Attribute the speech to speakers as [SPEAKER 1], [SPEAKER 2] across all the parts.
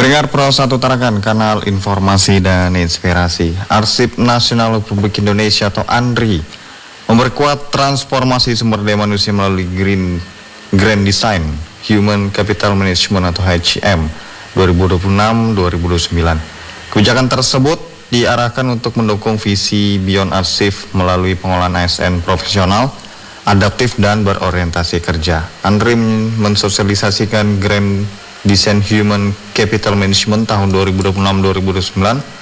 [SPEAKER 1] Pendengar Pro 1 Tarakan, kanal informasi dan inspirasi. Arsip Nasional Republik Indonesia atau ANRI memperkuat transformasi sumber daya manusia melalui Grand Design Human Capital Management atau HCM 2026-2029. Kebijakan tersebut diarahkan untuk mendukung visi Beyond Arsip melalui pengolahan ASN profesional, adaptif dan berorientasi kerja. ANRI mensosialisasikan Grand Design Human Capital Management tahun 2026-2029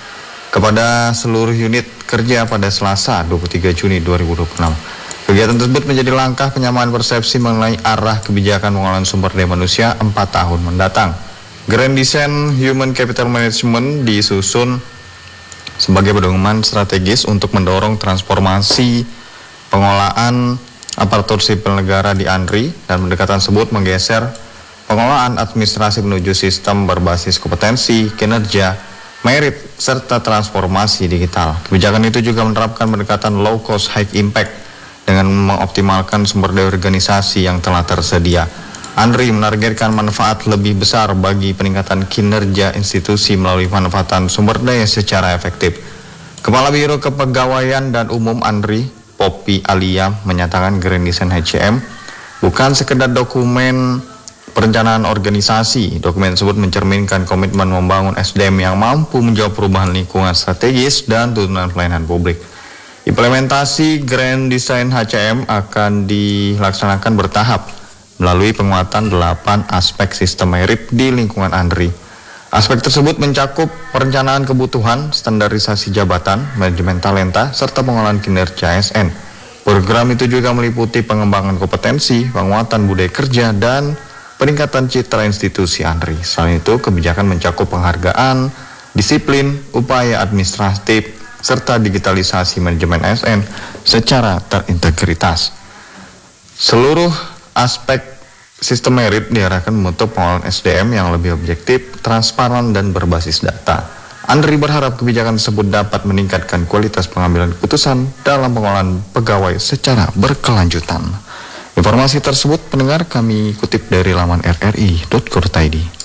[SPEAKER 1] kepada seluruh unit kerja pada Selasa 23 Juni 2026. Kegiatan tersebut menjadi langkah penyamaan persepsi mengenai arah kebijakan pengolahan sumber daya manusia 4 tahun mendatang. Grand Design Human Capital Management disusun sebagai pedoman strategis untuk mendorong transformasi pengolahan aparatur sipil negara di ANRI, dan pendekatan tersebut menggeser pengelolaan administrasi menuju sistem berbasis kompetensi, kinerja, merit, serta transformasi digital. Kebijakan itu juga menerapkan pendekatan low cost high impact dengan mengoptimalkan sumber daya organisasi yang telah tersedia. ANRI menargetkan manfaat lebih besar bagi peningkatan kinerja institusi melalui pemanfaatan sumber daya secara efektif. Kepala Biro Kepegawaian dan Umum ANRI, Poppy Alia, menyatakan Grand Design HCM bukan sekedar dokumen perencanaan organisasi. Dokumen tersebut mencerminkan komitmen membangun SDM yang mampu menjawab perubahan lingkungan strategis dan tuntutan pelayanan publik. Implementasi Grand Design HCM akan dilaksanakan bertahap melalui penguatan 8 aspek sistem merit di lingkungan ANRI. Aspek tersebut mencakup perencanaan kebutuhan, standarisasi jabatan, manajemen talenta, serta pengolahan kinerja ASN. Program itu juga meliputi pengembangan kompetensi, penguatan budaya kerja, dan peningkatan citra institusi ANRI. Selain itu, kebijakan mencakup penghargaan, disiplin, upaya administratif, serta digitalisasi manajemen ASN secara terintegritas. Seluruh aspek sistem merit diarahkan membentuk pengolahan SDM yang lebih objektif, transparan, dan berbasis data. ANRI berharap kebijakan tersebut dapat meningkatkan kualitas pengambilan keputusan dalam pengolahan pegawai secara berkelanjutan. Informasi tersebut pendengar kami kutip dari laman rri.co.id.